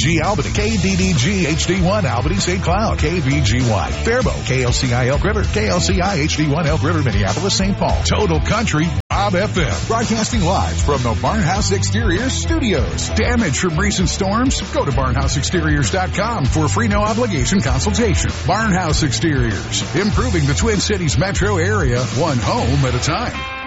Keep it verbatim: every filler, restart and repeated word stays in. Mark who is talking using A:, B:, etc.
A: G Albany, K D D G H D one Albany Saint Cloud, K V G Y Faribault, K L C I Elk River, K L C I H D one Elk River, Minneapolis, Saint Paul. Total Country Bob F M, broadcasting live from the Barnhouse Exteriors studios. Damage from recent storms? Go to barnhouse exteriors dot com for a free no obligation consultation. Barnhouse Exteriors, improving the Twin Cities metro area, one home at a time.